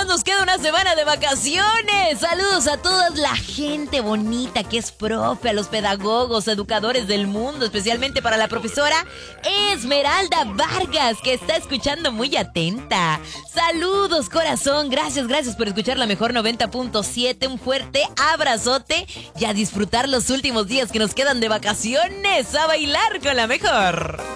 nos queda una semana de vacaciones. Saludos a toda la gente bonita que es profe, a los pedagogos, educadores del mundo, especialmente para la profesora Esmeralda Vargas, que está escuchando muy atenta. Saludos, corazón. Gracias por escuchar la mejor 90.7. Un fuerte abrazote y a disfrutar los últimos días que nos quedan de vacaciones. A bailar con la mejor.